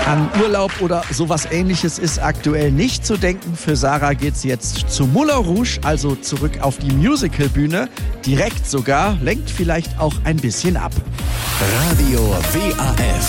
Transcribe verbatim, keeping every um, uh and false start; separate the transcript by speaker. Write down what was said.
Speaker 1: An Urlaub oder sowas Ähnliches ist aktuell nicht zu denken. Für Sarah geht's jetzt zu Moulin Rouge, also zurück auf die Musicalbühne. Direkt sogar, lenkt vielleicht auch ein bisschen ab.
Speaker 2: Radio W A F